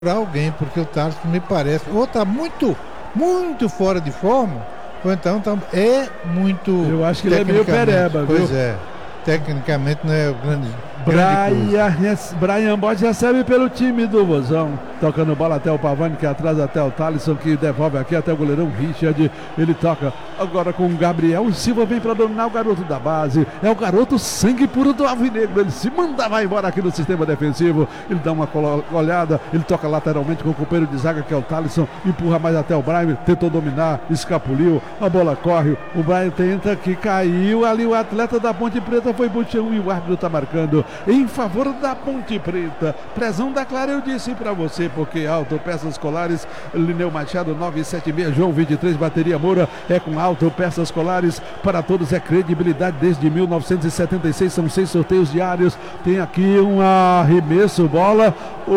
para alguém, porque o Thales me parece, ou está muito, muito fora de forma, ou então é muito. Eu acho que ele é meio pereba, pois viu? é, tecnicamente não é grande. Brian Borges recebe pelo time do Vozão, tocando bola até o Pavani, que atrasa até o Thalisson, que devolve aqui até o goleirão Richard. Ele toca agora com o Gabriel. O Silva vem para dominar o garoto da base. É o garoto sangue puro do Alvinegro. Ele se manda, vai embora aqui no sistema defensivo. Ele dá uma olhada, ele toca lateralmente com o companheiro de zaga, que é o Thalisson. Empurra mais até o Brian, tentou dominar, escapuliu. A bola corre. O Brian tenta, que caiu ali. O atleta da Ponte Preta foi pro chão e o árbitro está marcando em favor da Ponte Preta. Prezão da Clara, eu disse pra você, porque Autopeças Colares, Lineu Machado 976, João 23, Bateria Moura, é com Autopeças Colares, para todos é credibilidade desde 1976, são 6 sorteios diários. Tem aqui um arremesso, bola,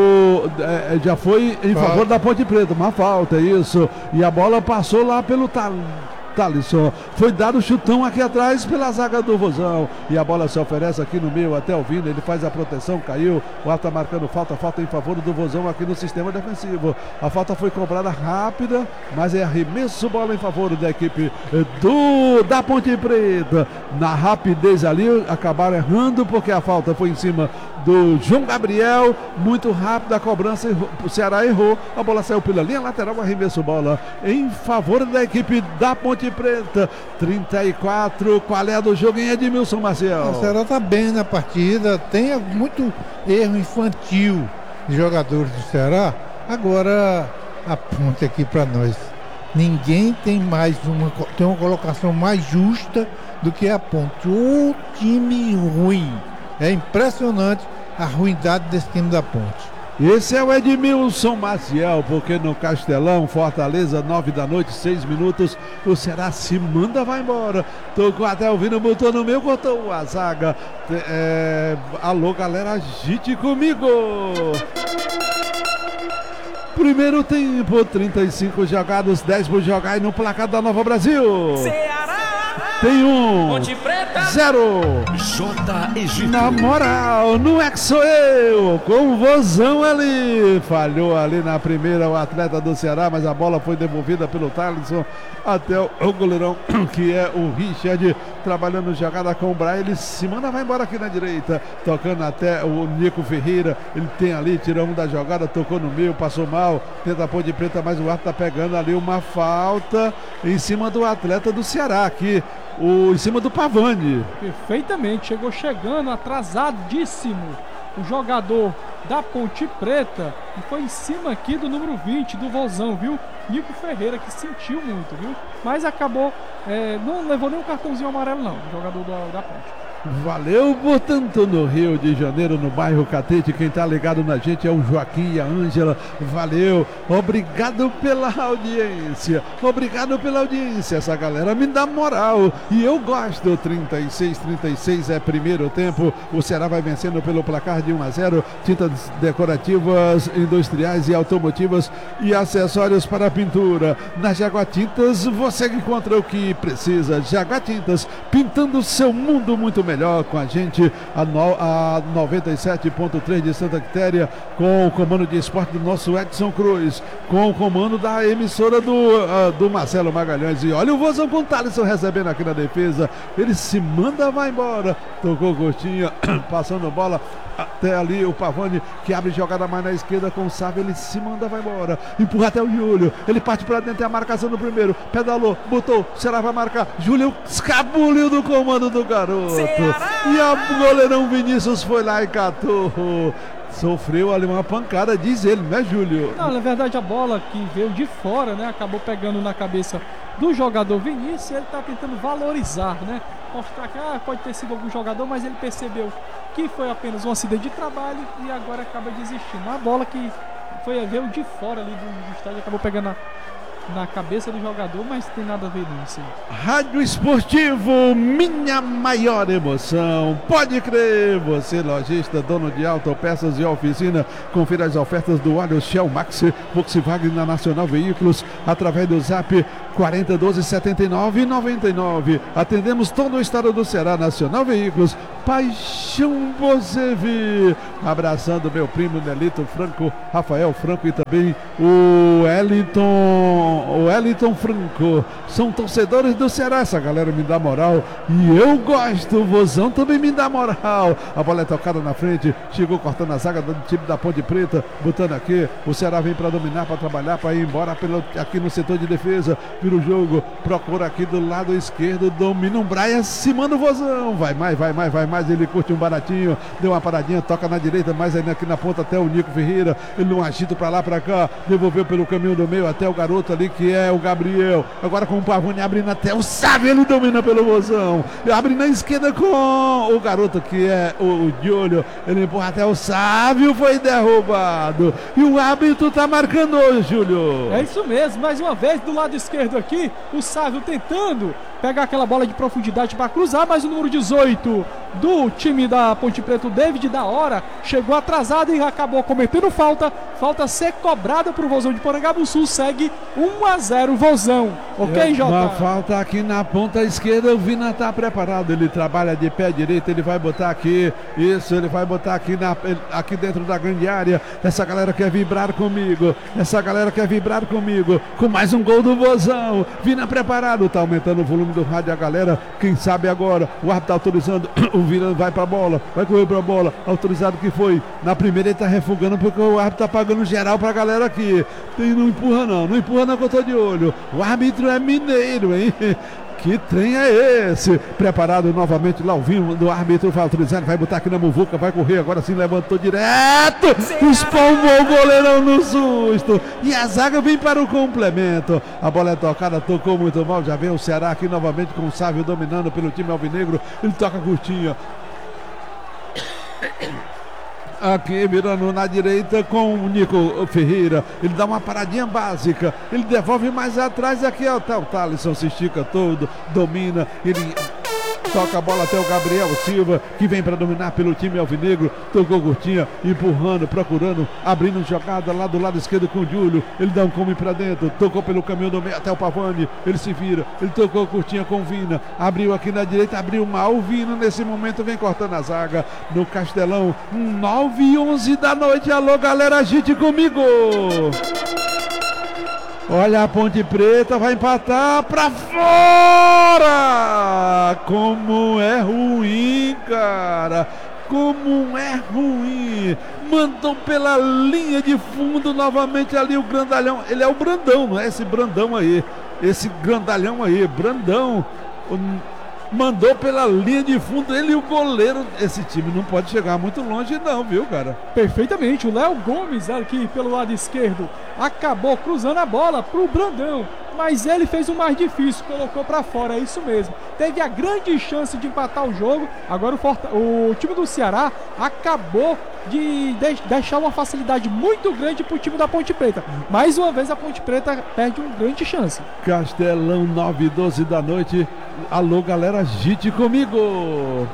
já foi em favor da Ponte Preta, uma falta, isso, e a bola passou lá pelo Thalisson, foi dado o chutão aqui atrás pela zaga do Vozão, e a bola se oferece aqui no meio até o Vina, ele faz a proteção, caiu, o Alto tá marcando falta em favor do Vozão aqui no sistema defensivo. A falta foi cobrada rápida, mas é arremesso, bola em favor da equipe da Ponte Preta. Na rapidez ali, acabaram errando, porque a falta foi em cima do João Gabriel, muito rápido a cobrança, o Ceará errou, a bola saiu pela linha lateral, arremesso, bola em favor da equipe da Ponte Preta. 34, qual é a do jogo em Edmilson Maciel? O Ceará está bem na partida, tem muito erro infantil de jogadores do Ceará. Agora a Ponte aqui para nós, ninguém tem tem uma colocação mais justa do que a Ponte. O time ruim, é impressionante a ruindade desse time da Ponte. Esse é o Edmilson Maciel, porque no Castelão, Fortaleza, 9 da noite, 6 minutos, o Ceará se manda, vai embora. Tocou até o Vino, botou no meio, cortou a zaga. Alô, galera, agite comigo. Primeiro tempo, 35 jogados, 10 por jogar, e no placar da Nova Brasil. Ceará! Tem 0. J. Egito. Na moral, não é que sou eu, com o Vozão ali. Falhou ali na primeira o atleta do Ceará, mas a bola foi devolvida pelo Thalisson até o goleirão, que é o Richard, trabalhando jogada com o Brian. Ele se manda, vai embora aqui na direita, tocando até o Nico Ferreira. Ele tem ali, tirou da jogada, tocou no meio, passou mal, tenta a Ponte Preta, mas o árbitro tá pegando ali uma falta em cima do atleta do Ceará aqui, em cima do Pavani. Perfeitamente, chegando atrasadíssimo o jogador da Ponte Preta, e foi em cima aqui do número 20 do Vozão, viu? Nico Ferreira, que sentiu muito, viu? Mas acabou, não levou nem um cartãozinho amarelo não, o jogador da Ponte. Valeu, portanto, no Rio de Janeiro, no bairro Catete. Quem tá ligado na gente é o Joaquim e a Ângela. Valeu, obrigado pela audiência. Obrigado pela audiência. Essa galera me dá moral e eu gosto. 36 é primeiro tempo. O Ceará vai vencendo pelo placar de 1-0. Tintas decorativas, industriais e automotivas e acessórios para pintura. Na Jaguatintas você encontra o que precisa. Jaguatintas, pintando seu mundo muito melhor. Com a gente, a 97.3 de Santa Quitéria, com o comando de esporte do nosso Edson Cruz, com o comando da emissora do Marcelo Magalhães. E olha o Vozão com o Thalisson recebendo aqui na defesa. Ele se manda, vai embora. Tocou o Gostinha, passando bola até ali o Pavani, que abre jogada mais na esquerda com o Sávio. Ele se manda, vai embora. Empurra até o Júlio. Ele parte para dentro, é a marcação do primeiro. Pedalou, botou, será vai marcar. Júlio escapuliu do comando do garoto. E o goleirão Vinícius foi lá e catou. Sofreu ali uma pancada, diz ele, né, Júlio? Não, na verdade a bola que veio de fora, né, acabou pegando na cabeça do jogador Vinícius. Ele tá tentando valorizar, né, mostrar que pode ter sido algum jogador, mas ele percebeu que foi apenas um acidente de trabalho e agora acaba desistindo. A bola que veio de fora ali do estádio, acabou pegando na cabeça do jogador, mas tem nada a ver não, isso aí. Rádio Esportivo, minha maior emoção. Pode crer, você lojista, dono de autopeças e oficina, confira as ofertas do óleo Shell Max Volkswagen na Nacional Veículos através do Zap 4012-7999. Atendemos todo o estado do Ceará. Nacional Veículos, paixão você vê. Abraçando meu primo Nelito Franco, Rafael Franco e também o Wellington Franco. São torcedores do Ceará, essa galera me dá moral e eu gosto. O Vozão também me dá moral. A bola é tocada na frente, chegou cortando a zaga do time da Ponte Preta, botando aqui, o Ceará vem para dominar, para trabalhar, para ir embora aqui no setor de defesa, vira o jogo, procura aqui do lado esquerdo, domina um Braia, se manda o Vozão, vai mais, ele curte um baratinho, deu uma paradinha, toca na direita, mais ainda aqui na ponta até o Nico Ferreira, ele não agita para lá, para cá, devolveu pelo caminho do meio até o garoto ali que é o Gabriel, agora com o Pavone abrindo até o Sávio, ele domina pelo Vozão, abre na esquerda com o garoto que é o Diolho, ele empurra até o Sávio, foi derrubado, e o árbitro tá marcando hoje, Júlio. É isso mesmo, mais uma vez do lado esquerdo aqui, o Sávio tentando pegar aquela bola de profundidade para cruzar, mas o número 18 do time da Ponte Preta, o David da Hora, chegou atrasado e acabou cometendo falta a ser cobrada pro Vozão de Porangabuçu, segue 1-0 Vozão, ok, Jota? Uma falta aqui na ponta esquerda, o Vina tá preparado, ele trabalha de pé direito, ele vai botar aqui, isso, ele vai botar aqui dentro da grande área, essa galera quer vibrar comigo, com mais um gol do Vozão, Vina preparado, tá aumentando o volume do rádio, a galera, quem sabe agora, o árbitro tá autorizando, o Vina vai pra bola, vai correr pra bola, autorizado que foi, na primeira ele tá refugando porque o árbitro tá pagando geral pra galera aqui, não empurra não que eu tô de olho, o árbitro é mineiro, hein? Que trem é esse? Preparado novamente lá o vinho do árbitro, vai autorizar, vai botar aqui na muvuca, vai correr, agora sim levantou direto, espalmou o goleirão no susto, e a zaga vem para o complemento, a bola é tocada, tocou muito mal, já vem o Ceará aqui novamente com o Sávio dominando pelo time alvinegro, ele toca curtinha. Aqui virando na direita com o Nico Ferreira, ele dá uma paradinha básica, ele devolve mais atrás, aqui é o Thalisson, se estica todo, domina, ele toca a bola até o Gabriel Silva, que vem para dominar pelo time alvinegro, tocou curtinha, empurrando, procurando, abrindo jogada lá do lado esquerdo com o Júlio, ele dá um come para dentro, tocou pelo caminho do meio até o Pavani, ele se vira, ele tocou curtinha com o Vina, abriu aqui na direita, abriu mal, o Vina nesse momento vem cortando a zaga no Castelão, 9h11 da noite, alô galera, agite comigo! Olha a Ponte Preta, vai empatar pra fora! Como é ruim, cara! Como é ruim! Mandou pela linha de fundo novamente ali o grandalhão. Ele é o Brandão, não é esse Brandão aí? Esse grandalhão aí, Brandão. Mandou pela linha de fundo, ele e o goleiro. Esse time não pode chegar muito longe não, viu, cara? Perfeitamente, o Léo Gomes aqui pelo lado esquerdo acabou cruzando a bola pro Brandão, mas ele fez o mais difícil, colocou pra fora, é isso mesmo. Teve a grande chance de empatar o jogo, agora o time do Ceará acabou de deixar uma facilidade muito grande pro time da Ponte Preta. Mais uma vez a Ponte Preta perde uma grande chance. Castelão, 9h12 da noite. Alô galera, agite comigo.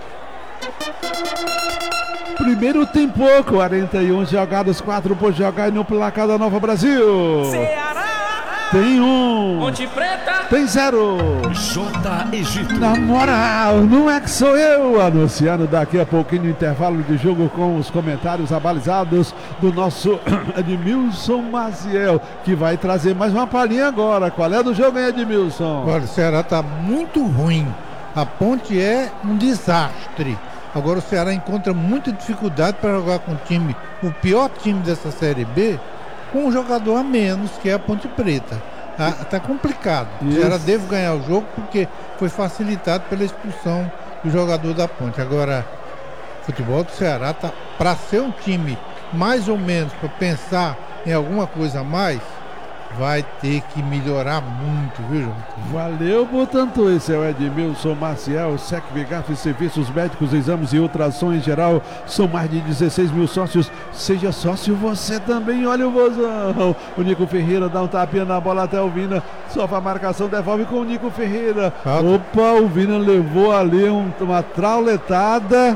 Primeiro tempo, 41 jogados, 4 por jogar no placar da Nova Brasil. Ceará tem 1, Ponte Preta tem 0. J. Egito. Na moral, não é que sou eu, anunciando daqui a pouquinho o intervalo de jogo com os comentários abalizados do nosso Edmilson Maciel, que vai trazer mais uma palhinha agora. Qual é do jogo, hein, Edmilson? Olha, o Ceará tá muito ruim, a Ponte é um desastre. Agora o Ceará encontra muita dificuldade para jogar com o pior time dessa Série B, com um jogador a menos, que é a Ponte Preta. Tá complicado. O Ceará deve ganhar o jogo porque foi facilitado pela expulsão do jogador da Ponte. Agora, o futebol do Ceará tá, para ser um time mais ou menos, para pensar em alguma coisa a mais, vai ter que melhorar muito, viu, João? Valeu, portanto, esse é o Edmilson Maciel, SEC Vigaf, Serviços Médicos, Exames e Ultrassom em geral, são mais de 16 mil sócios, seja sócio você também, olha o Vozão, o Nico Ferreira dá um tapinha na bola até o Vina, sofre a marcação, devolve com o Nico Ferreira, opa, o Vina levou ali uma trauletada,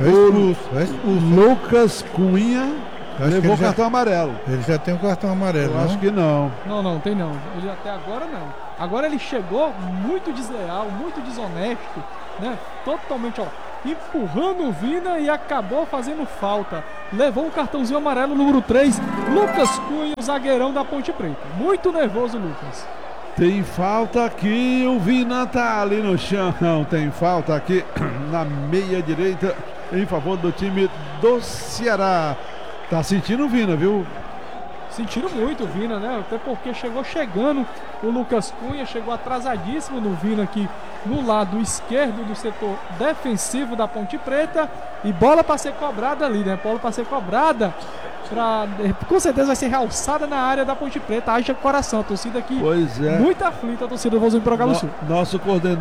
É expulso. Lucas Cunha levou o cartão amarelo. Ele já tem um cartão amarelo, Eu acho que não. Não, tem não. Ele até agora não. Agora ele chegou muito desleal, muito desonesto, né? Totalmente, empurrando o Vina e acabou fazendo falta. Levou um cartãozinho amarelo, número 3, Lucas Cunha, o zagueirão da Ponte Preta. Muito nervoso, Lucas. Tem falta aqui, o Vina tá ali no chão. Tem falta aqui na meia direita em favor do time do Ceará. Tá sentindo o Vina, viu? Sentiram muito o Vina, né? Até porque chegou chegando o Lucas Cunha, chegou atrasadíssimo no Vina aqui no lado esquerdo do setor defensivo da Ponte Preta. E bola para ser cobrada ali, né? Bola para ser cobrada. Com certeza vai ser realçada na área da Ponte Preta. Haja coração, a torcida aqui. Pois é. Muito aflita a torcida do Vozão Pro Galo Sul. Nosso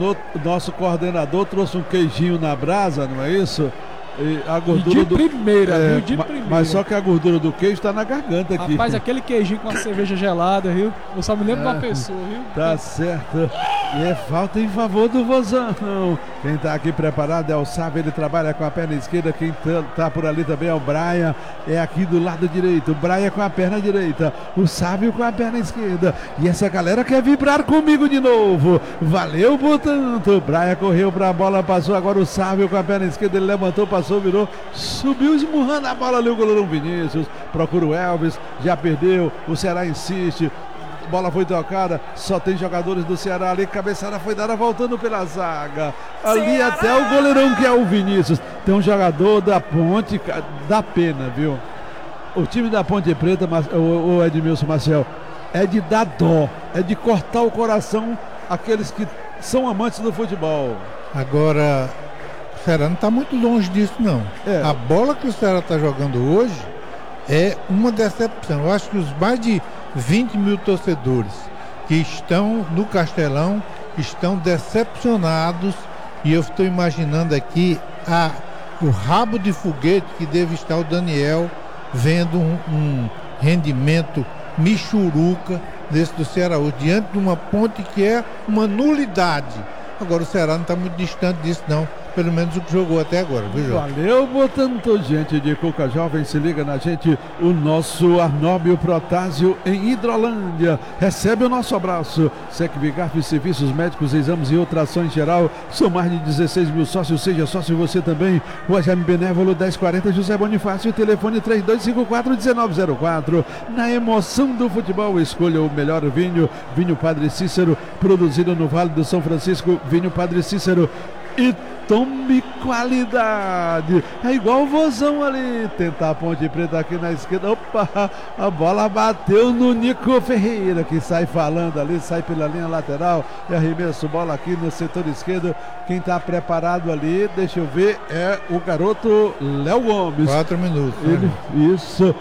coordenador trouxe um queijinho na brasa, não é isso? E a gordura de primeira, viu? De primeira. Mas só que a gordura do queijo tá na garganta aqui. Rapaz, aquele queijinho com a cerveja gelada, viu? Eu só me lembro de uma pessoa, viu? Tá certo. E é falta em favor do Vozão. Quem tá aqui preparado é o Sábio, ele trabalha com a perna esquerda. Quem tá por ali também é o Braia. É aqui do lado direito. O Braia com a perna direita. O Sábio com a perna esquerda. E essa galera quer vibrar comigo de novo. Valeu, portanto. O Braia correu pra bola, passou agora o Sábio com a perna esquerda. Ele levantou, passou, virou, subiu esmurrando a bola ali o goleirão Vinícius, procura o Elvis, já perdeu, o Ceará insiste, bola foi tocada, só tem jogadores do Ceará ali, cabeçada foi dada voltando pela zaga, ali Ceará! Até o goleirão que é o Vinícius, tem um jogador da Ponte, dá pena, viu? O time da Ponte Preta, o Edmilson Maciel, é de dar dó, é de cortar o coração aqueles que são amantes do futebol. Agora, o Ceará não está muito longe disso, não. A bola que o Ceará está jogando hoje é uma decepção. Eu acho que os mais de 20 mil torcedores que estão no Castelão estão decepcionados. E eu estou imaginando aqui o rabo de foguete que deve estar o Daniel vendo um rendimento michuruca desse do Ceará hoje, diante de uma Ponte que é uma nulidade. Agora o Ceará não está muito distante disso, não. Pelo menos o que jogou até agora, viu, João? Valeu, botando gente de Cuca Jovem, se liga na gente, o nosso Arnóbio Protásio em Hidrolândia, recebe o nosso abraço, SEC Vigaf, Serviços Médicos, Exames e Ultrassom em geral, são mais de 16 mil sócios, seja sócio você também, o Jaime Benévolo 1040, José Bonifácio, telefone 3254-1904, na emoção do futebol, escolha o melhor vinho, Vinho Padre Cícero, produzido no Vale do São Francisco, Vinho Padre Cícero, e tome qualidade. É igual o Vozão ali. Tentar a Ponte Preta aqui na esquerda. Opa, a bola bateu no Nico Ferreira, que sai falando ali, sai pela linha lateral e arremessa a bola aqui no setor esquerdo. Quem está preparado ali, deixa eu ver, é o garoto Léo Gomes. 4 minutos. Isso,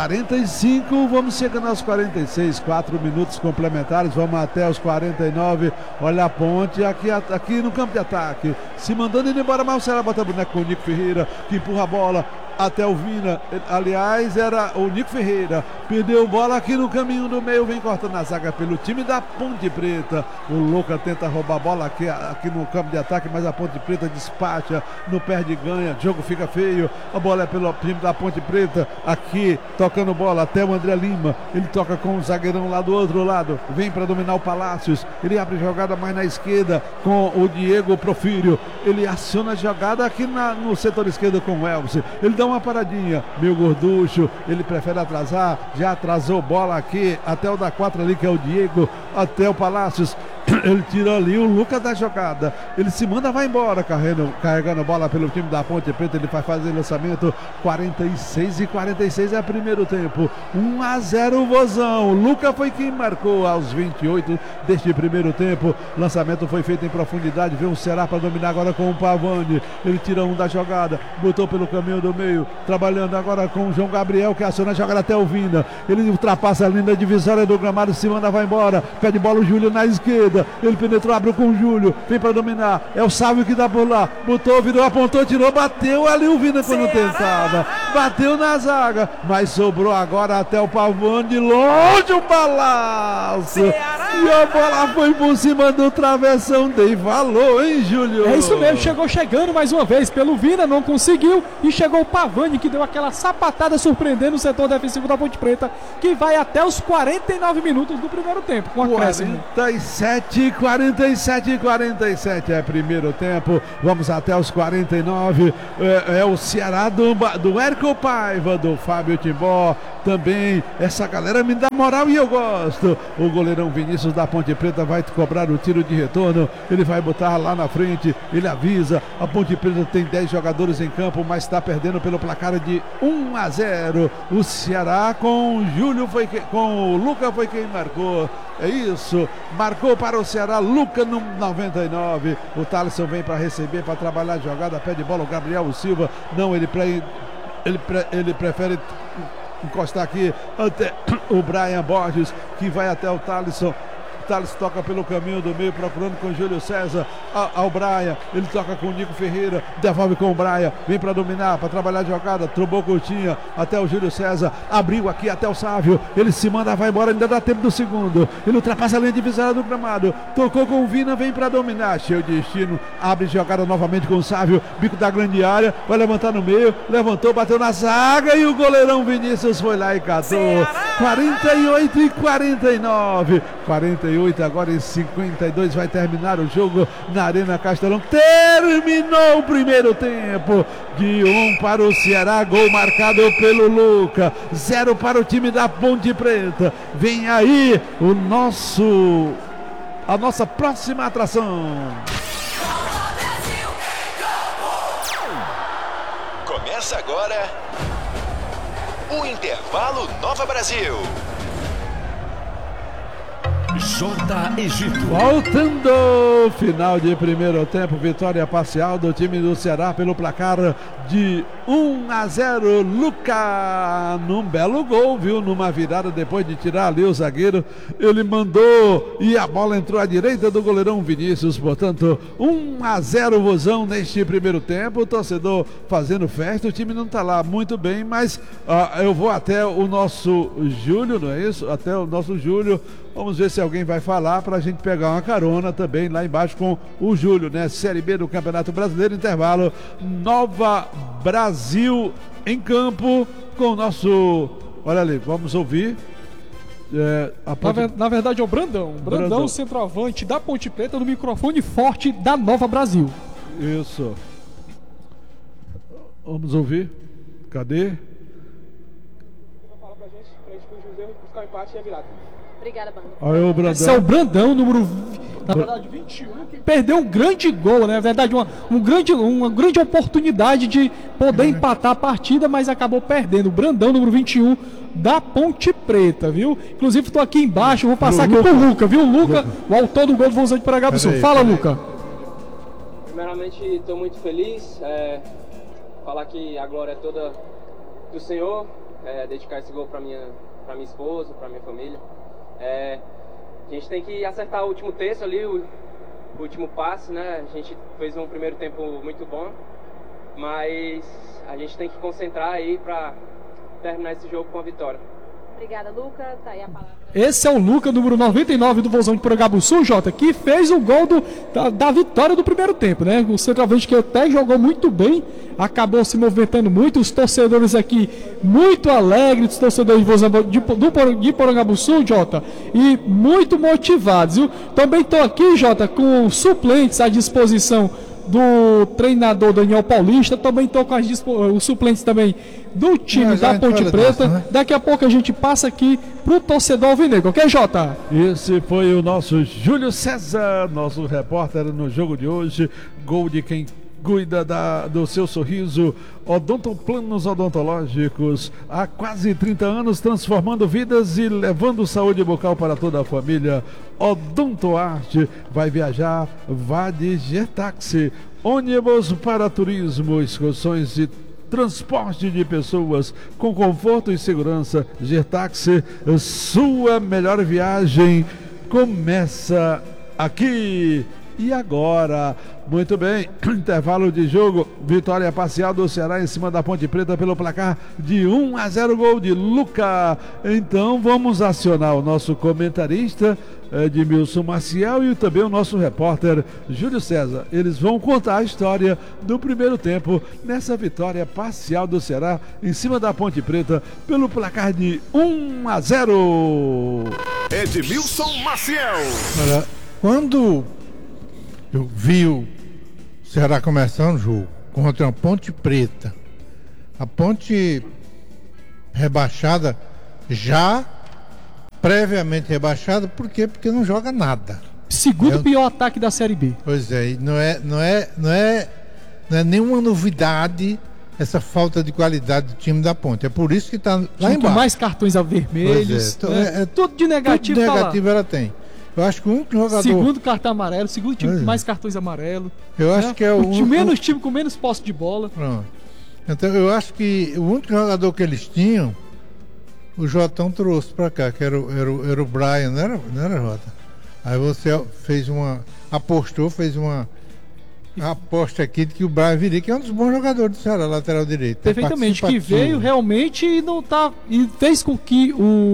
45, vamos chegando aos 46, 4 minutos complementares, vamos até os 49. Olha a Ponte aqui no campo de ataque, se mandando ele embora, mas o Ceará bota boneco com o Nico Ferreira, que empurra a bola até o Vina, aliás era o Nico Ferreira, perdeu bola aqui no caminho do meio, vem cortando a zaga pelo time da Ponte Preta, o Louca tenta roubar a bola aqui no campo de ataque, mas a Ponte Preta despacha, não perde, ganha, o jogo fica feio, a bola é pelo time da Ponte Preta, aqui tocando bola até o André Lima, ele toca com o zagueirão lá do outro lado, vem para dominar o Palácios, ele abre jogada mais na esquerda com o Diego Profírio, ele aciona a jogada aqui no setor esquerdo com o Elvis, ele dá uma paradinha, meu gorducho, ele prefere atrasar, já atrasou bola aqui, até o da 4 ali que é o Diego, até o Palácios, Ele tira ali o Lucas da jogada. Ele se manda, vai embora, carregando a bola pelo time da Ponte Preta. Ele vai fazer lançamento. 46-46 é primeiro tempo. 1-0 o Vozão. Lucas foi quem marcou aos 28 deste primeiro tempo. Lançamento foi feito em profundidade. Vem o Ceará para dominar agora com o Pavani. Ele tira um da jogada. Botou pelo caminho do meio. Trabalhando agora com o João Gabriel, que aciona a jogada até o Vina. Ele ultrapassa a linha divisória do gramado. Se manda, vai embora. Pede bola o Júlio na esquerda. Ele penetrou, abre com o Júlio. Vem para dominar. É o Sávio que dá por lá. Botou, virou, apontou, tirou, bateu ali o Vina quando tentava. Bateu na zaga. Mas sobrou agora até o Pavani. De longe o balaço. E a bola foi por cima do travessão. Dei valor, hein, Júlio? É isso mesmo. Chegou chegando mais uma vez pelo Vina. Não conseguiu. E chegou o Pavani, que deu aquela sapatada surpreendendo o setor defensivo da Ponte Preta, que vai até os 49 minutos do primeiro tempo, com acréscimo. 47 é primeiro tempo. Vamos até os 49. É o Ceará do Érico Paiva, do Fábio Timbó. Também essa galera me dá moral e eu gosto. O goleirão Vinícius da Ponte Preta vai cobrar o tiro de retorno. Ele vai botar lá na frente. Ele avisa. A Ponte Preta tem 10 jogadores em campo, mas está perdendo pelo placar de 1-0. O Ceará com o Júlio com o Lucas foi quem marcou. É isso, marcou para o Ceará, Lucas no 99. O Thaleson vem para receber, para trabalhar a jogada, pede bola o Gabriel Silva. Não, ele prefere encostar aqui até o Brian Borges, que vai até o Thaleson. Thales toca pelo caminho do meio, procurando com o Júlio César ao Brian. Ele toca com o Nico Ferreira, devolve com o Brian, vem para dominar, para trabalhar a jogada, trombou Coutinho até o Júlio César, abriu aqui até o Sávio. Ele se manda, vai embora, ainda dá tempo do segundo. Ele ultrapassa a linha divisória do gramado, tocou com o Vina, vem para dominar, cheio de destino, abre jogada novamente com o Sávio, bico da grande área, vai levantar no meio, levantou, bateu na zaga e o goleirão Vinícius foi lá e catou. 48-49. 48 agora em 52, vai terminar o jogo na Arena Castelão. Terminou o primeiro tempo. De 1 para o Ceará, gol marcado pelo Lucas, 0 para o time da Ponte Preta. Vem aí a nossa próxima atração. Começa agora o Intervalo Nova Brasil. J. Egito. Voltando, final de primeiro tempo, vitória parcial do time do Ceará pelo placar de 1-0. Lucas, num belo gol, viu? Numa virada depois de tirar ali o zagueiro, ele mandou e a bola entrou à direita do goleirão Vinícius. Portanto, 1-0 Vozão neste primeiro tempo. O torcedor fazendo festa, o time não tá lá muito bem, mas eu vou até o nosso Júlio, não é isso? Até o nosso Júlio. Vamos ver se alguém vai falar para a gente pegar uma carona também lá embaixo com o Júlio, né? Série B do Campeonato Brasileiro, intervalo. Nova Brasil em campo com o nosso... Olha ali, vamos ouvir. Na verdade é o Brandão, centroavante da Ponte Preta, no microfone forte da Nova Brasil. Isso. Vamos ouvir. Cadê? Fala pra gente buscar o empate e a virada. Obrigada, Banda. Aí o Brandão. Esse é o Brandão, número 21, que perdeu um grande gol, né? Na verdade, uma grande oportunidade de poder empatar a partida, mas acabou perdendo. O Brandão, número 21, da Ponte Preta, viu? Inclusive, estou aqui embaixo, vou passar aqui pro Luca, viu? Luca, o autor do gol do Vozão de Porangabuçu. Fala, Luca. Primeiramente, estou muito feliz. Falar que a glória é toda do Senhor. Dedicar esse gol para minha esposa, para minha família. A gente tem que acertar o último terço ali, o último passe, né? A gente fez um primeiro tempo muito bom, mas a gente tem que concentrar aí para terminar esse jogo com a vitória. Obrigada, Luca. Tá aí a palavra. Esse é o Luca, número 99 do Vozão de Porangabuçu, Jota, que fez o gol da vitória do primeiro tempo, né? O centroavante que até jogou muito bem, acabou se movimentando muito, os torcedores aqui muito alegres, os torcedores de Vozão de Porangabuçu, Jota, e muito motivados, viu? Também estou aqui, Jota, com suplentes à disposição do treinador Daniel Paulista, também estão com os suplentes também do time da Ponte Preta. Disso, né? Daqui a pouco a gente passa aqui pro torcedor alvinegro, ok, Jota? Esse foi o nosso Júlio César, nosso repórter no jogo de hoje. Gol de quem cuida do seu sorriso. Odontoplanos odontológicos, há quase 30 anos transformando vidas e levando saúde bucal para toda a família. Odontoarte vai viajar, vá de Getaxi, ônibus para turismo, excursões e transporte de pessoas com conforto e segurança. Getaxi, sua melhor viagem começa aqui. E agora, muito bem, intervalo de jogo, vitória parcial do Ceará em cima da Ponte Preta pelo placar de 1-0, gol de Luca. Então vamos acionar o nosso comentarista Edmilson Maciel e também o nosso repórter Júlio César. Eles vão contar a história do primeiro tempo nessa vitória parcial do Ceará em cima da Ponte Preta pelo placar de 1-0. Edmilson Maciel. Olha, quando eu vi o Ceará começando o jogo contra a Ponte Preta, a Ponte rebaixada, já previamente rebaixada, por quê? Porque não joga nada. Segundo pior ataque da Série B. Pois é, não é nenhuma novidade essa falta de qualidade do time da Ponte. É por isso que está lá embaixo. Mais cartões vermelhos, tudo de negativo. Tudo de negativo ela tem. Eu acho que o único jogador... Segundo cartão amarelo, segundo time com mais cartões amarelos. Eu acho que é o menos time com menos posse de bola. Pronto. Então eu acho que o único jogador que eles tinham, o Jotão trouxe pra cá, que era o Brian, não era Jota? Aí você fez fez uma aposta aqui de que o Brian viria, que é um dos bons jogadores do Ceará, lateral direito. Perfeitamente, que veio realmente e não tá. E fez com que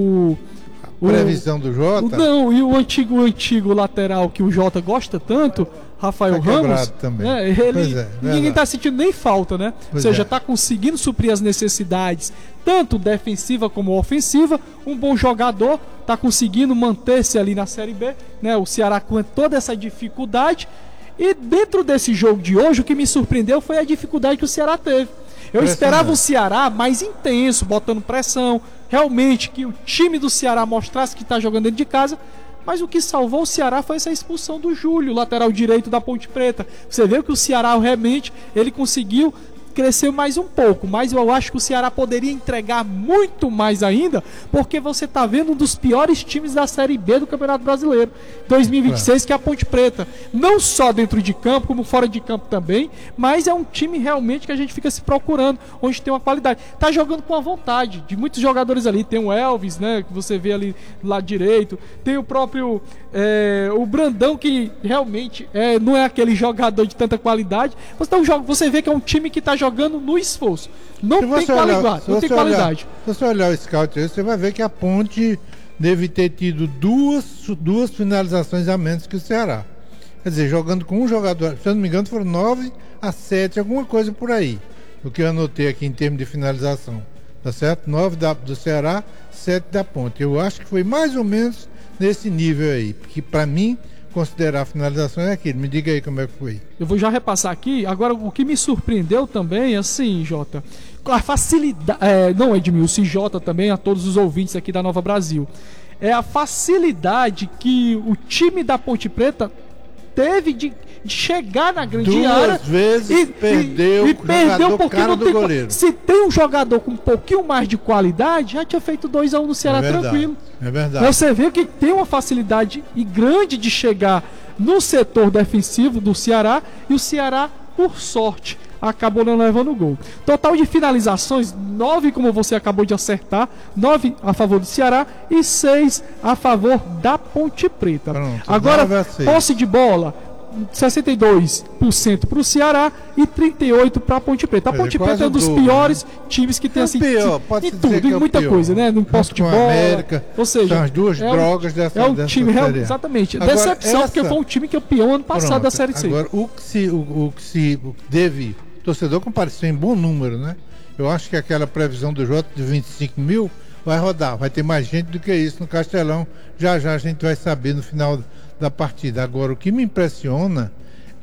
previsão do Jota? Não, e o antigo lateral que o Jota gosta tanto, Rafael Ramos, também. Ninguém tá sentindo nem falta, né? Ou seja, tá conseguindo suprir as necessidades, tanto defensiva como ofensiva. Um bom jogador, tá conseguindo manter-se ali na Série B, né? O Ceará com toda essa dificuldade. E dentro desse jogo de hoje, o que me surpreendeu foi a dificuldade que o Ceará teve. Eu esperava o Ceará mais intenso, botando pressão, realmente que o time do Ceará mostrasse que está jogando dentro de casa, mas o que salvou o Ceará foi essa expulsão do Júlio, lateral direito da Ponte Preta. Você vê que o Ceará realmente ele conseguiu crescer mais um pouco, mas eu acho que o Ceará poderia entregar muito mais ainda, porque você está vendo um dos piores times da Série B do Campeonato Brasileiro 2026, que é a Ponte Preta, não só dentro de campo, como fora de campo também, mas é um time realmente que a gente fica se procurando, onde tem uma qualidade, tá jogando com a vontade, de muitos jogadores ali, tem o Elvis, né, que você vê ali do lado direito, tem o próprio o Brandão, que realmente não é aquele jogador de tanta qualidade, você vê que é um time que está jogando no esforço, não tem qualidade. Se você olhar o scout aí, você vai ver que a Ponte deve ter tido duas finalizações a menos que o Ceará. Quer dizer, jogando com um jogador, se eu não me engano, foram 9-7, alguma coisa por aí, o que eu anotei aqui em termos de finalização, tá certo? 9 do Ceará, 7 da Ponte. Eu acho que foi mais ou menos nesse nível aí, porque para mim considerar a finalização é aquilo. Me diga aí como é que foi. Eu vou já repassar aqui. Agora, o que me surpreendeu também, assim, Jota, a facilidade, não Edmilson e Jota também, a todos os ouvintes aqui da Nova Brasil, é a facilidade que o time da Ponte Preta teve de chegar na grande área. Duas vezes perdeu porque cara do goleiro. Se tem um jogador com um pouquinho mais de qualidade, já tinha feito 2-1 no Ceará tranquilo. É verdade. Você vê que tem uma facilidade e grande de chegar no setor defensivo do Ceará, e o Ceará, por sorte, acabou não levando o gol. Total de finalizações, 9, como você acabou de acertar, 9 a favor do Ceará e 6 a favor da Ponte Preta. Pronto, agora, posse de bola, 62% para o Ceará e 38% para a Ponte Preta. A Ponte Preta é um dos piores times que tem assim em tudo, em muita coisa, né? No posse de bola. América, ou seja, são as duas drogas dessa é um time série. Exatamente. Agora, decepção, porque foi um time campeão ano passado da Série C. Agora, o que deve, o torcedor compareceu em bom número, né? Eu acho que aquela previsão do Jota de 25 mil vai rodar, vai ter mais gente do que isso no Castelão. Já a gente vai saber no final da partida. Agora, o que me impressiona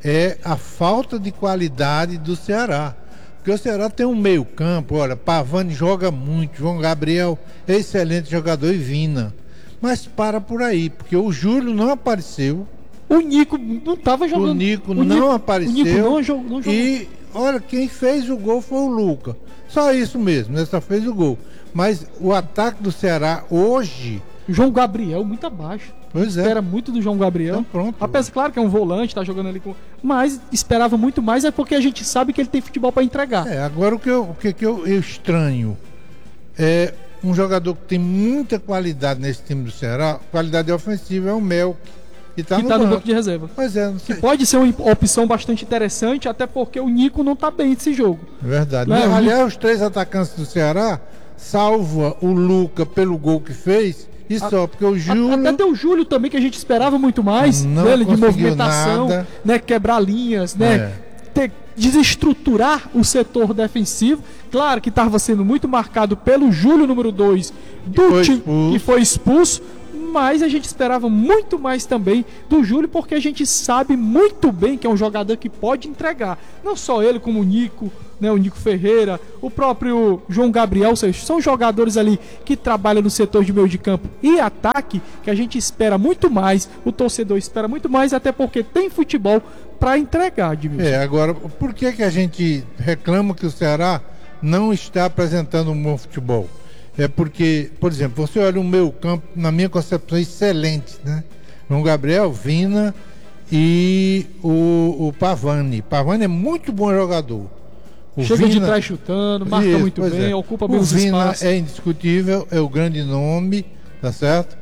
é a falta de qualidade do Ceará. Porque o Ceará tem um meio campo, olha, Pavani joga muito, João Gabriel é excelente jogador e Vina. Mas para por aí, porque o Júlio não apareceu. O Nico não estava jogando. O Nico não apareceu. O Nico não jogou. E olha, quem fez o gol foi o Luca. Só isso mesmo, né? Só fez o gol. Mas o ataque do Ceará hoje... João Gabriel muito abaixo. Pois é. Espera muito do João Gabriel. Então pronto. Apesar, claro que é um volante, tá jogando ali com... Mas esperava muito mais, é porque a gente sabe que ele tem futebol para entregar. Agora o que eu estranho é um jogador que tem muita qualidade nesse time do Ceará, qualidade ofensiva, é o Melk. Que tá no banco de reserva. Pois é, não sei. Que pode ser uma opção bastante interessante, até porque o Nico não tá bem nesse jogo. É verdade. Né? Aliás, os 3 atacantes do Ceará salva o Luca pelo gol que fez e só, porque o Júlio... Até tem o Júlio também, que a gente esperava muito mais dele, de movimentação, nada. Né, quebrar linhas, né, desestruturar o setor defensivo. Claro que estava sendo muito marcado pelo Júlio, número 2, do time que foi expulso. Mas a gente esperava muito mais também do Júlio, porque a gente sabe muito bem que é um jogador que pode entregar. Não só ele, como o Nico, né, o Nico Ferreira, o próprio João Gabriel, ou seja, são jogadores ali que trabalham no setor de meio de campo e ataque, que a gente espera muito mais, o torcedor espera muito mais, até porque tem futebol para entregar, Edmilson. Agora, por que a gente reclama que o Ceará não está apresentando um bom futebol? É porque, por exemplo, você olha o meio campo, na minha concepção, excelente, né? João Gabriel, Vina e o Pavani. Pavani é muito bom jogador. Chega de trás chutando, marca muito bem, ocupa bem os espaços. O Vina é indiscutível, é o grande nome, tá certo?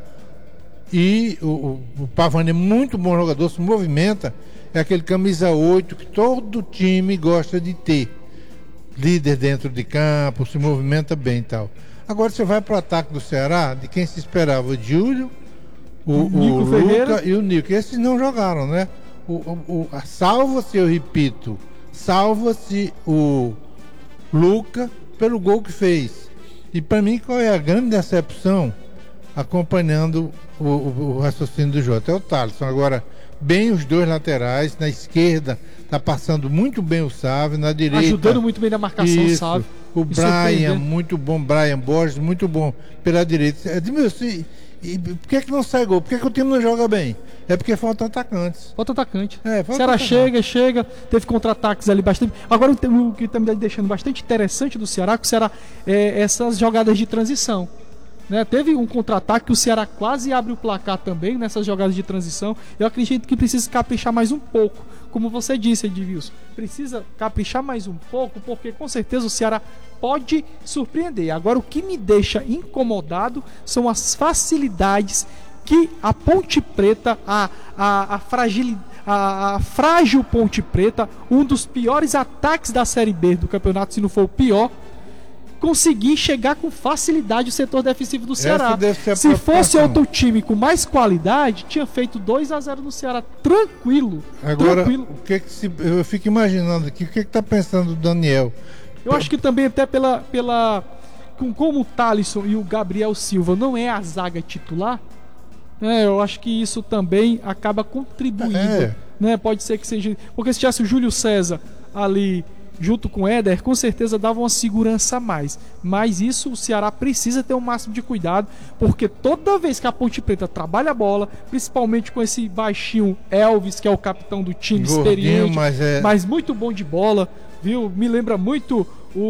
E o Pavani é muito bom jogador, se movimenta, é aquele camisa 8 que todo time gosta de ter. Líder dentro de campo, se movimenta bem e tal. Agora você vai para o ataque do Ceará, de quem se esperava, o Júlio, o Luca e o Nico. Esses não jogaram, né? Salva-se, eu repito, salva-se o Luca pelo gol que fez. E para mim, qual é a grande decepção, acompanhando o raciocínio do Jota? É o Thalisson. Agora, bem os dois laterais, na esquerda está passando muito bem o Sávio, na direita... Ajudando muito bem na marcação, o Sávio. O Brian, muito bom, Brian Borges, muito bom pela direita. Edmilson, por que não sai gol? Por que o time não joga bem? É porque faltam atacantes. Falta atacante. O Ceará chega, teve contra-ataques ali bastante. Agora, o que está me deixando bastante interessante do Ceará, que o Ceará essas jogadas de transição. Né? Teve um contra-ataque que o Ceará quase abre o placar também nessas jogadas de transição. Eu acredito que precisa caprichar mais um pouco. Como você disse, Edmilson, precisa caprichar mais um pouco, porque com certeza o Ceará pode surpreender. Agora, o que me deixa incomodado são as facilidades que a Ponte Preta, a frágil Ponte Preta, um dos piores ataques da Série B do campeonato, se não for o pior, conseguir chegar com facilidade o setor defensivo do Ceará. Se fosse outro time com mais qualidade, tinha feito 2-0 no Ceará, tranquilo. Agora, eu fico imaginando aqui, o que está pensando o Daniel? Eu acho que também até como o Thalisson e o Gabriel Silva não é a zaga titular, eu acho que isso também acaba contribuindo. Né? Pode ser que seja... Porque se tivesse o Júlio César ali junto com o Éder, com certeza dava uma segurança a mais. Mas isso o Ceará precisa ter o máximo de cuidado, porque toda vez que a Ponte Preta trabalha a bola, principalmente com esse baixinho Elvis, que é o capitão do time, gordinho, experiente, mas muito bom de bola, viu? Me lembra muito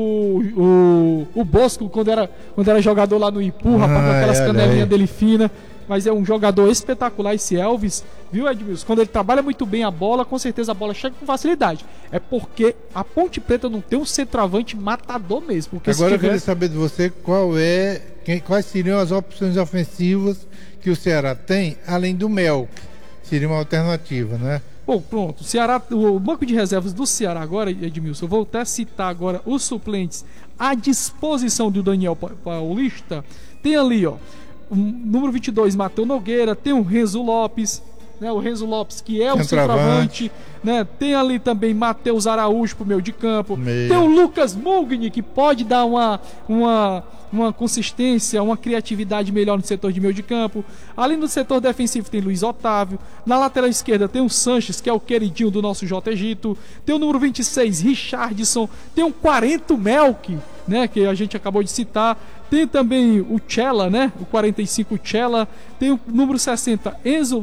o Bosco quando era jogador lá no Ipu, rapaz, com aquelas canelinhas dele fina. Mas é um jogador espetacular esse Elvis, viu, Edmilson? Quando ele trabalha muito bem a bola, com certeza a bola chega com facilidade. É porque a Ponte Preta não tem um centroavante matador mesmo. Porque agora eu queria saber de você quais seriam as opções ofensivas que o Ceará tem, além do Melk. Seria uma alternativa, né? Bom, pronto. O banco de reservas do Ceará agora, Edmilson, eu vou até citar agora os suplentes à disposição do Daniel Paulista. Tem ali, número 22, Matheus Nogueira, tem o Renzo Lopes, né? O Renzo Lopes, que é o centroavante, né? Tem ali também Matheus Araújo pro meio de campo. Tem o Lucas Mugni, que pode dar uma consistência, uma criatividade melhor no setor de meio de campo. Ali no setor defensivo tem Luiz Otávio. Na lateral esquerda tem o Sanches, que é o queridinho do nosso J. Egito. Tem o número 26, Richardson. Tem o 40, Melk, né, que a gente acabou de citar. Tem também o Chela, né, o 45, Chela. Tem o número 60, Enzo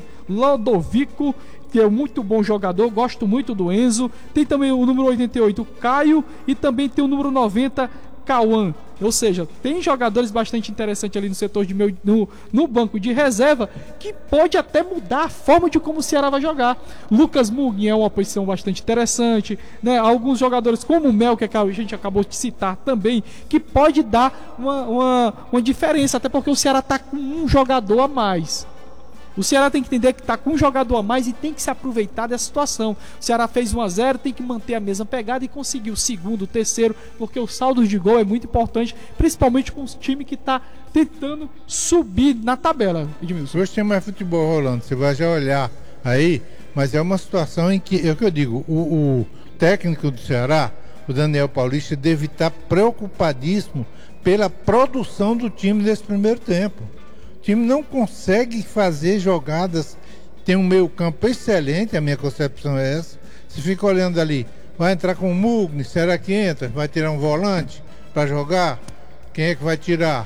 Lodovico, que é um muito bom jogador, gosto muito do Enzo. Tem também o número 88, Caio. E também tem o número 90, Cauã. Ou seja, tem jogadores bastante interessantes ali no setor de no banco de reserva, que pode até mudar a forma de como o Ceará vai jogar. Lucas Mugni é uma posição bastante interessante, né? Alguns jogadores como o Mel, que a gente acabou de citar também, que pode dar uma diferença, até porque o Ceará está com um jogador a mais. O Ceará tem que entender que está com um jogador a mais e tem que se aproveitar dessa situação. O Ceará fez 1-0, tem que manter a mesma pegada e conseguir o segundo, o terceiro, porque o saldo de gol é muito importante, principalmente com o time que está tentando subir na tabela, Edmilson. Hoje tem mais futebol rolando, você vai já olhar aí, mas é uma situação em que, é o que eu digo, o técnico do Ceará, o Daniel Paulista, deve estar preocupadíssimo pela produção do time nesse primeiro tempo. O time não consegue fazer jogadas, tem um meio campo excelente, a minha concepção é essa. Se fica olhando ali, vai entrar com o Mugni, será que entra? Vai tirar um volante para jogar? Quem é que vai tirar?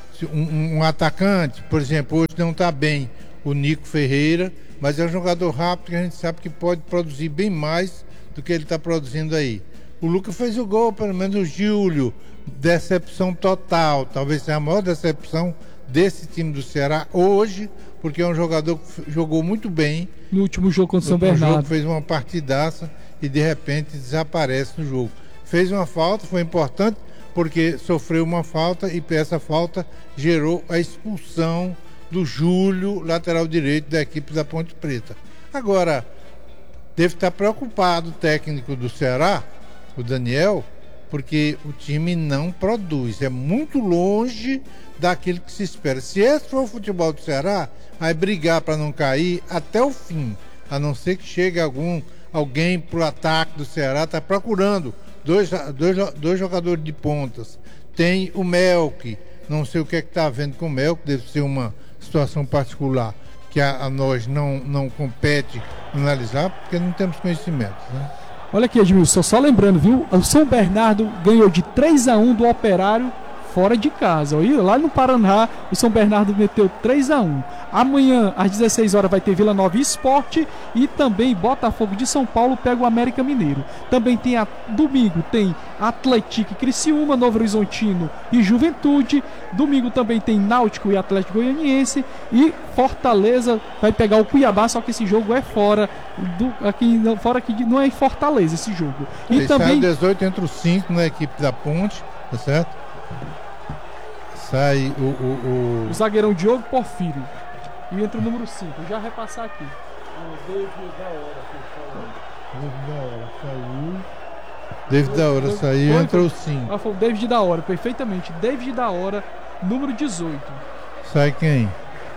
Um atacante, por exemplo, hoje não está bem o Nico Ferreira, mas é um jogador rápido que a gente sabe que pode produzir bem mais do que ele está produzindo aí. O Lucas fez o gol, pelo menos o Júlio, decepção total, talvez seja a maior decepção desse time do Ceará hoje, porque é um jogador que jogou muito bem no último jogo contra o São Bernardo, fez uma partidaça e de repente desaparece no jogo. Fez uma falta, foi importante porque sofreu uma falta e essa falta gerou a expulsão do Júlio, lateral direito da equipe da Ponte Preta. Agora, deve estar preocupado o técnico do Ceará, o Daniel, porque o time não produz, é muito longe daquilo que se espera. Se esse for o futebol do Ceará, vai brigar para não cair até o fim, a não ser que chegue alguém pro ataque do Ceará. Está procurando dois jogadores de pontas. Tem o Melk, não sei o que está havendo com o Melk, deve ser uma situação particular que a nós não compete analisar, porque não temos conhecimento, né? Olha aqui, Edmilson, só lembrando, viu? O São Bernardo ganhou de 3-1 do Operário fora de casa. Lá no Paraná, o São Bernardo meteu 3-1. Amanhã, às 16 horas, vai ter Vila Nova Esporte e também Botafogo de São Paulo pega o América Mineiro. Também tem domingo, tem Atlético e Criciúma, Novo Horizontino e Juventude. Domingo também tem Náutico e Atlético Goianiense. E Fortaleza vai pegar o Cuiabá, só que esse jogo é fora aqui não é em Fortaleza esse jogo. E também sai 18 entre os 5 na equipe da Ponte, tá certo? Sai o zagueirão Diogo Porfírio. E entra o número 5. Já repassar aqui. David da Hora saiu, entra o 5. Foi o David da Hora, perfeitamente. David da Hora, número 18. Sai quem?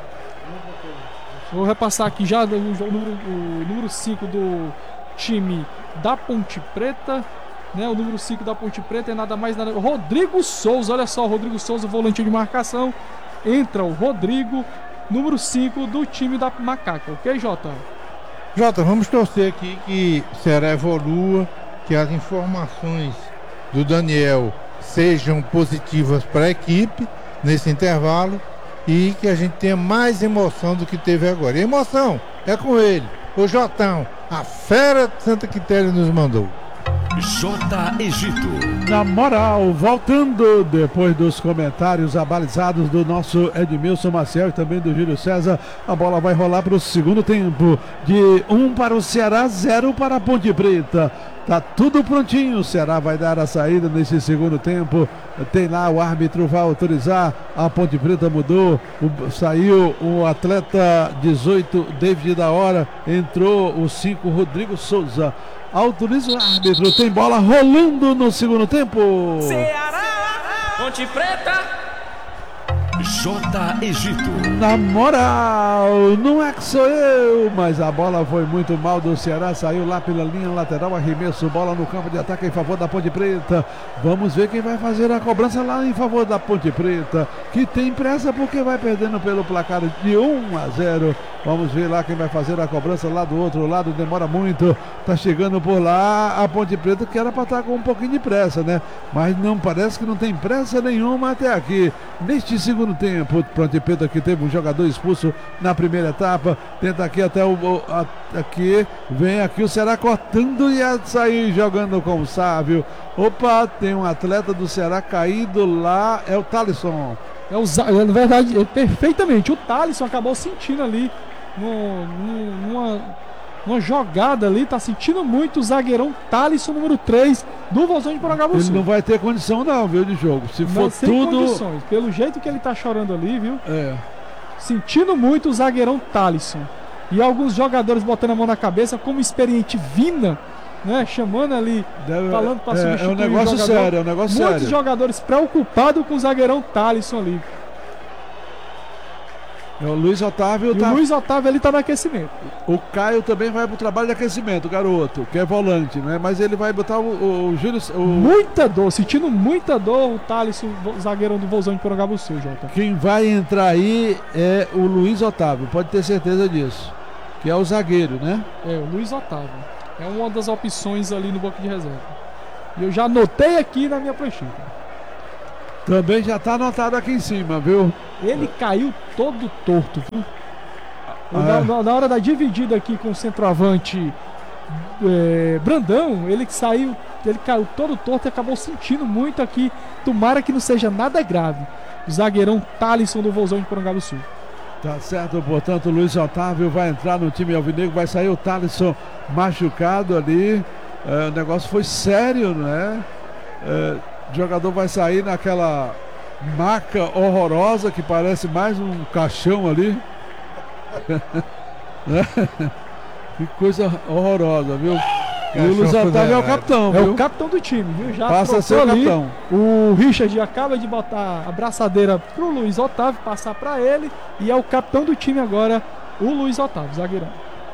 Vou repassar aqui já o número 5 do time da Ponte Preta, né? O número 5 da Ponte Preta é nada mais nada. Rodrigo Souza, olha só, Rodrigo Souza, volante de marcação. Entra o Rodrigo, número 5 do time da Macaca, ok, Jota? Jota, vamos torcer aqui que o Ceará evolua, que as informações do Daniel sejam positivas para a equipe nesse intervalo e que a gente tenha mais emoção do que teve agora. E a emoção é com ele, o Jotão, a fera de Santa Quitéria nos mandou. J. Egito. Na moral, voltando depois dos comentários abalizados do nosso Edmilson Maciel e também do Júlio César, a bola vai rolar para o segundo tempo, de 1 para o Ceará, 0 para a Ponte Preta. Tá tudo prontinho, o Ceará vai dar a saída nesse segundo tempo. Tem lá, o árbitro vai autorizar, a Ponte Preta mudou, saiu o atleta 18, David da Hora, entrou o 5, Rodrigo Souza. Autoriza o árbitro, tem bola rolando no segundo tempo. Ceará, Ponte Preta. J. Egito. Na moral, não é que sou eu, mas a bola foi muito mal do Ceará, saiu lá pela linha lateral, arremesso, bola no campo de ataque em favor da Ponte Preta. Vamos ver quem vai fazer a cobrança lá em favor da Ponte Preta, que tem pressa porque vai perdendo pelo placar de 1-0. Vamos ver lá quem vai fazer a cobrança lá do outro lado, demora muito, tá chegando por lá a Ponte Preta, que era para estar com um pouquinho de pressa, né? Mas não, parece que não tem pressa nenhuma até aqui. Neste segundo tempo, Ponte Preta que teve um jogador expulso na primeira etapa, tenta aqui até aqui, vem aqui o Ceará cortando e a sair jogando com o Sávio. Opa, tem um atleta do Ceará caído lá, é o Thalisson. Na verdade, perfeitamente, o Thalisson acabou sentindo ali numa jogada ali, tá sentindo muito o zagueirão Thalisson, número 3 do Vozão de Porangabuçu. Ele não vai ter condição não, viu, de jogo. Se for sem tudo... condições, pelo jeito que ele tá chorando ali, viu? É. Sentindo muito o zagueirão Thalisson. E alguns jogadores botando a mão na cabeça, como experiente Vina, né? Chamando ali, falando pra substituir é um negócio o jogador. sério, é um negócio sério. Muitos jogadores preocupados com o zagueirão Thalisson ali. O Luiz Otávio o Luiz Otávio ele tá no aquecimento. O Caio também vai pro trabalho de aquecimento, garoto, que é volante, né? Mas ele vai botar o Júlio... Muita dor, sentindo muita dor o Thalisson, zagueirão do Vozão de Porangabuçu, Jota. Quem vai entrar aí é o Luiz Otávio, pode ter certeza disso. Que é o zagueiro, né? É, o Luiz Otávio. É uma das opções ali no banco de reserva. E eu já anotei aqui na minha planchinha. Também já tá anotado aqui em cima, viu? Ele caiu todo torto, viu? Na hora da dividida aqui com o centroavante Brandão, ele caiu todo torto e acabou sentindo muito aqui. Tomara que não seja nada grave. O zagueirão Thalisson do Vozão de Porangabuçu. Tá certo, portanto, o Luiz Otávio vai entrar no time alvinegro, vai sair o Thalisson machucado ali. O negócio foi sério, né? O jogador vai sair naquela maca horrorosa que parece mais um caixão ali. Que coisa horrorosa, viu? E o Luiz Otávio é o capitão, viu? É o capitão do time, viu? Já passa a ser o ali, capitão. O Richard acaba de botar a braçadeira pro Luiz Otávio, passar para ele, e é o capitão do time agora, o Luiz Otávio, zagueirão.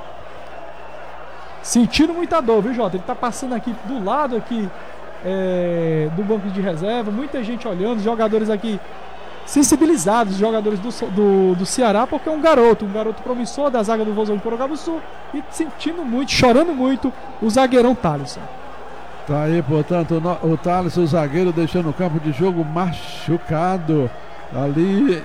Sentindo muita dor, viu, Jota? Ele tá passando aqui do lado aqui do banco de reserva, muita gente olhando, jogadores aqui sensibilizados, jogadores do Ceará, porque é um garoto promissor da zaga do Vozão de Porangabuçu, e sentindo muito, chorando muito o zagueirão Thalisson. Tá aí, portanto, o Thalisson, o zagueiro, deixando o campo de jogo machucado ali.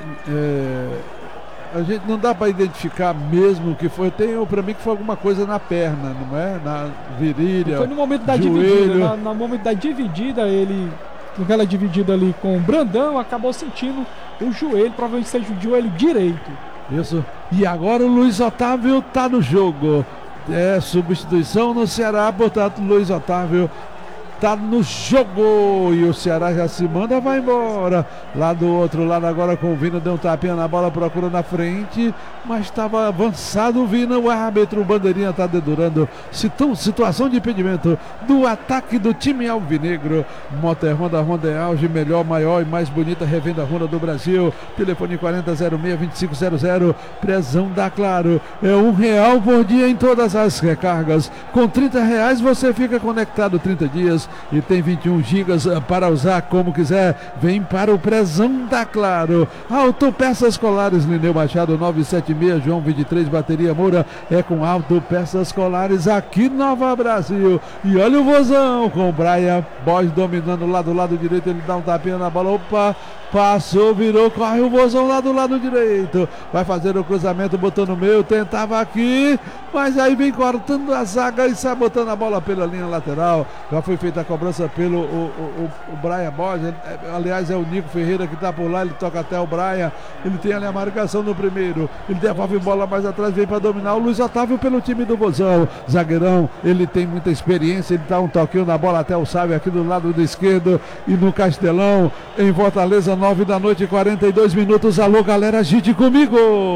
A gente não dá para identificar mesmo o que foi. Tem para mim que foi alguma coisa na perna, não é? Na virilha. Foi no momento da joelho. dividida. No momento da dividida, ele, naquela dividida ali com o Brandão, acabou sentindo o joelho, provavelmente seja o joelho direito. Isso. E agora o Luiz Otávio tá no jogo. Substituição no Ceará, portanto, Luiz Otávio tá no jogo e o Ceará já se manda, vai embora. Lá do outro lado agora com o Vina, deu um tapinha na bola, procura na frente, mas estava avançado o Vina, o árbitro, o bandeirinha tá dedurando. Situação de impedimento do ataque do time alvinegro. Motor Honda é auge, melhor, maior e mais bonita revenda Honda do Brasil. Telefone 4006-2500. Prezão da Claro, é R$1 por dia em todas as recargas. Com R$30 você fica conectado 30 dias e tem 21 gigas para usar como quiser. Vem para o Prezão da Claro. Autopeças Colares, Lineu Machado 976, João 23, Bateria Moura. É com Autopeças Colares aqui Nova Brasil. E olha o Vozão com o Brian Boys dominando lá do lado direito. Ele dá um tapinha na bola. Opa! Passou, virou, corre o Vozão lá do lado direito. Vai fazer o cruzamento, botou no meio, tentava aqui, mas aí vem cortando a zaga e sabotando a bola pela linha lateral. Já foi feita a cobrança pelo o Brian Borges. Aliás, é o Nico Ferreira que está por lá, ele toca até o Brian. Ele tem ali a marcação no primeiro. Ele devolve bola mais atrás, vem para dominar o Luiz Otávio pelo time do Vozão. Zagueirão, ele tem muita experiência, ele dá um toquinho na bola até o Sávio aqui do lado do esquerdo e no Castelão, em Fortaleza. 9 da noite, 42 minutos. Alô, galera, agite comigo.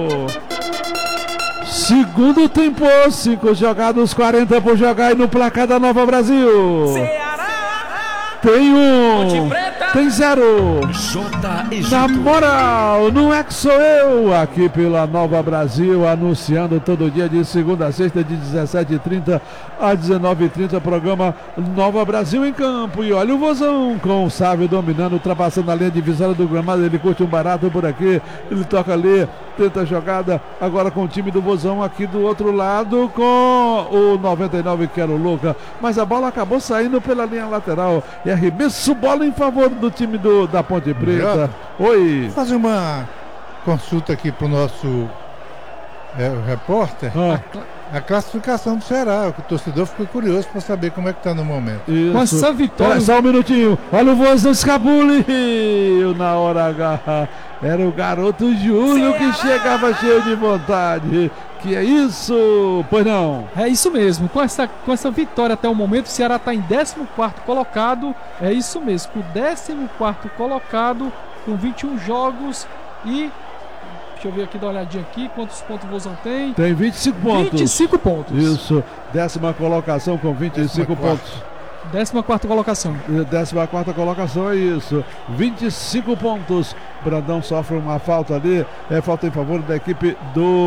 Segundo tempo, 5 jogados, 40 por jogar e no placar da Nova Brasil. Ceará tem um. Ponte Preta tem 0. J. Egito. Na moral, não é que sou eu, aqui pela Nova Brasil, anunciando todo dia de segunda a sexta, de 17h30 a 19h30, programa Nova Brasil em campo. E olha o Vozão com o Sávio dominando, ultrapassando a linha divisória do gramado. Ele curte um barato por aqui, ele toca ali, tenta a jogada, agora com o time do Vozão aqui do outro lado, com o 99, que era o Luca, mas a bola acabou saindo pela linha lateral, e arremesso bola em favor do time da Ponte Preta. Oi. Vou fazer uma consulta aqui pro nosso repórter. A classificação do Ceará, o torcedor ficou curioso para saber como é que tá no momento. Isso. Com essa vitória. Só um minutinho, olha o Vozão escapuliu na hora H. Era o garoto Júlio que chegava cheio de vontade. Que é isso? Pois não. É isso mesmo. Com essa vitória até o momento, o Ceará está em 14º colocado. É isso mesmo. Com o 14º colocado, com 21 jogos e... Deixa eu ver aqui, dar uma olhadinha aqui. Quantos pontos o Vozão tem? Tem 25 pontos. 25 pontos. Isso. 10ª colocação com 25 pontos. 14ª colocação. 14ª colocação, é isso. 25 pontos. Brandão sofre uma falta ali. É falta em favor da equipe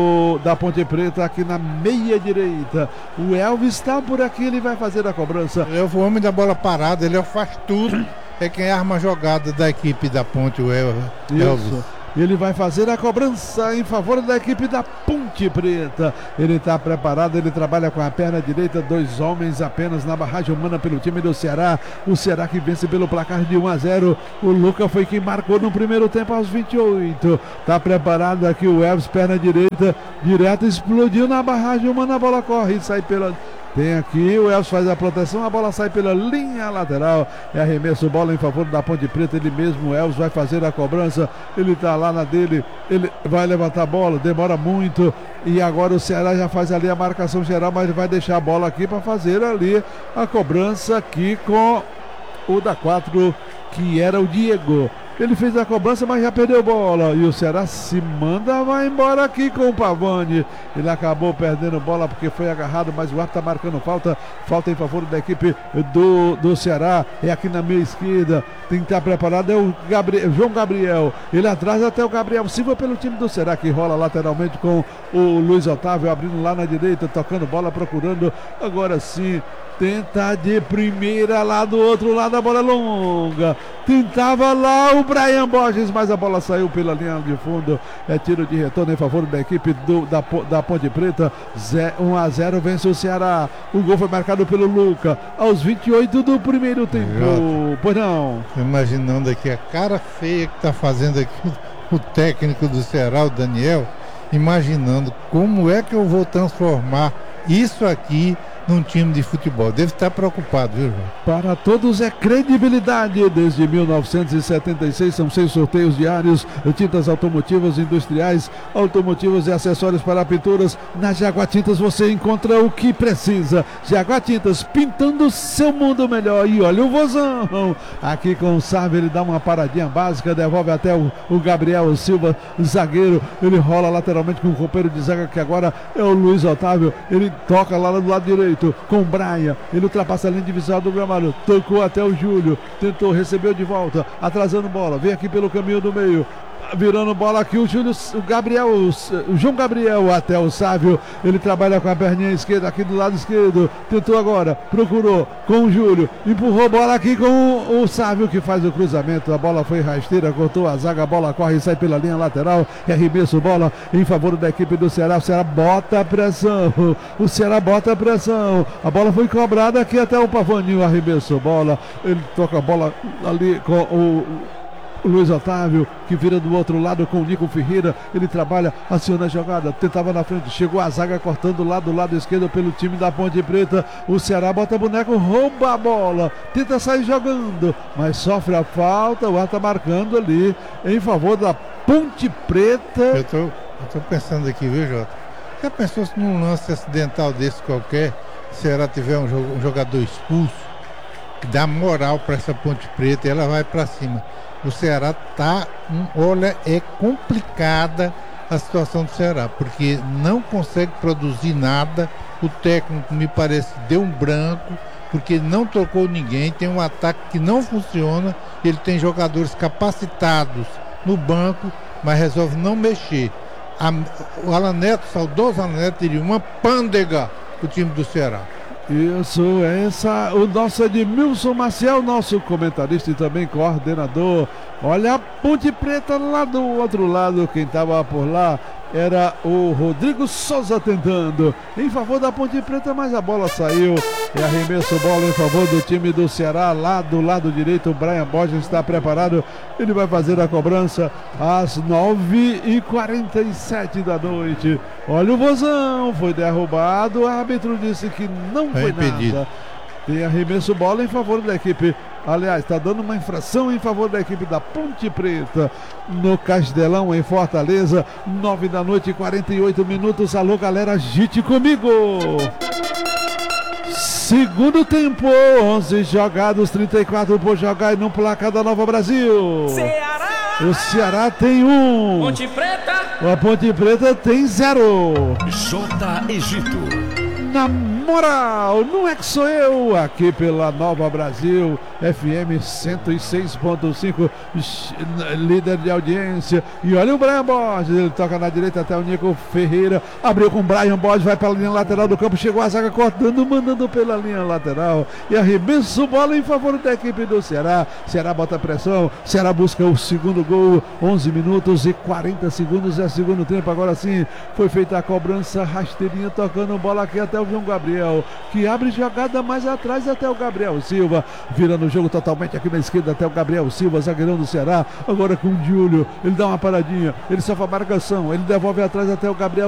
da Ponte Preta aqui na meia direita. O Elvis está por aqui, ele vai fazer a cobrança. É o homem da bola parada, ele faz tudo. É quem arma a jogada da equipe da Ponte, o Elvis. Isso. Ele vai fazer a cobrança em favor da equipe da Ponte Preta. Ele está preparado, ele trabalha com a perna direita. 2 homens apenas na barragem humana pelo time do Ceará. O Ceará que vence pelo placar de 1-0. O Luca foi quem marcou no primeiro tempo aos 28. Está preparado aqui o Elvis, perna direita, direto, explodiu na barragem humana. A bola corre e sai pela... Tem aqui, o Elvis faz a proteção, a bola sai pela linha lateral. É arremesso, bola em favor da Ponte Preta. Ele mesmo, o Elvis, vai fazer a cobrança. Ele tá lá na dele, ele vai levantar a bola, demora muito. E agora o Ceará já faz ali a marcação geral, mas ele vai deixar a bola aqui para fazer ali a cobrança aqui com o da 4, que era o Diego. Ele fez a cobrança, mas já perdeu bola. E o Ceará se manda, vai embora aqui com o Pavani. Ele acabou perdendo bola porque foi agarrado, mas o árbitro está marcando falta. Falta em favor da equipe do Ceará. É aqui na meia esquerda. Tem que estar preparado. É o João Gabriel. Ele atrás até o Gabriel Silva pelo time do Ceará, que rola lateralmente com o Luiz Otávio, abrindo lá na direita, tocando bola, procurando. Agora sim. Tenta de primeira lá do outro lado, a bola é longa. Tentava lá o Brian Borges, mas a bola saiu pela linha de fundo. É tiro de retorno em favor da equipe da Ponte Preta. 1-0 vence o Ceará. O gol foi marcado pelo Luca aos 28 do primeiro tempo. Pois não. Imaginando aqui a cara feia que está fazendo aqui o técnico do Ceará, o Daniel. Imaginando como é que eu vou transformar isso aqui num time de futebol. Deve estar preocupado, viu, João? Para todos é credibilidade. Desde 1976 são 6 sorteios diários. Tintas automotivas, industriais, automotivos e acessórios para pinturas. Na Jaguar Tintas você encontra o que precisa. Jaguar Tintas, pintando seu mundo melhor. E olha o Vozão aqui com o Sávio, ele dá uma paradinha básica, devolve até o Gabriel Silva, zagueiro. Ele rola lateralmente com o companheiro de zaga, que agora é o Luiz Otávio. Ele toca lá do lado direito com o Brian, ele ultrapassa a linha divisória do gramado, tocou até o Júlio, tentou, recebeu de volta, atrasando bola, vem aqui pelo caminho do meio, virando bola aqui o João Gabriel até o Sávio. Ele trabalha com a perninha esquerda aqui do lado esquerdo, tentou agora, procurou com o Júlio, empurrou bola aqui com o Sávio, que faz o cruzamento. A bola foi rasteira, cortou a zaga, a bola corre e sai pela linha lateral. É arremesso, bola em favor da equipe do Ceará. O Ceará bota a pressão, o Ceará bota a pressão. A bola foi cobrada aqui até o Pavaninho, arremesso, bola. Ele toca a bola ali com o Luiz Otávio, que vira do outro lado com o Nico Ferreira. Ele trabalha, aciona a jogada, tentava na frente, chegou a zaga cortando lá do lado esquerdo pelo time da Ponte Preta. O Ceará bota boneco, rouba a bola, tenta sair jogando, mas sofre a falta. O ar tá marcando ali em favor da Ponte Preta. Eu tô pensando aqui, viu, Jota? Já pensou se num lance acidental desse qualquer, o Ceará tiver um jogador expulso, que dá moral para essa Ponte Preta e ela vai para cima. O Ceará olha, é complicada a situação do Ceará, porque não consegue produzir nada. O técnico, me parece, deu um branco. porque ele não trocou ninguém, tem um ataque que não funciona, ele tem jogadores capacitados no banco, mas resolve não mexer. O Alan Neto, saudoso Alan Neto, teria uma pândega o time do Ceará. Isso, o nosso Edmilson Maciel, nosso comentarista e também coordenador. Olha a Ponte Preta lá do outro lado, quem estava por lá era o Rodrigo Souza tentando em favor da Ponte Preta, mas a bola saiu e arremesso bola em favor do time do Ceará. Lá do lado direito, o Brian Borges está preparado, ele vai fazer a cobrança às 9h47 da noite. Olha o Vozão, foi derrubado, o árbitro disse que não foi nada. Tem arremesso bola em favor da equipe. Aliás, está dando uma infração em favor da equipe da Ponte Preta no Castelão, em Fortaleza. 9h48. Alô, galera, agite comigo. Segundo tempo, 11 jogados, 34 por jogar e no placar da Nova Brasil. Ceará! O Ceará tem 1. Ponte Preta! A Ponte Preta tem 0. J. Egito. Na moral, não é que sou eu, aqui pela Nova Brasil, FM 106.5, líder de audiência. E olha o Brian Borges, ele toca na direita até o Nico Ferreira, abriu com o Brian Borges, vai pela linha lateral do campo, chegou a zaga cortando, mandando pela linha lateral, e arremesso bola em favor da equipe do Ceará. Ceará bota pressão, Ceará busca o segundo gol, 11 minutos e 40 segundos, é segundo tempo. Agora sim, foi feita a cobrança, rasteirinha tocando bola aqui até o João Gabriel, que abre jogada mais atrás até o Gabriel Silva, virando o jogo totalmente aqui na esquerda até o Gabriel Silva, zagueirão do Ceará, agora com o Júlio, ele dá uma paradinha, ele sofre a marcação, ele devolve atrás até o Gabriel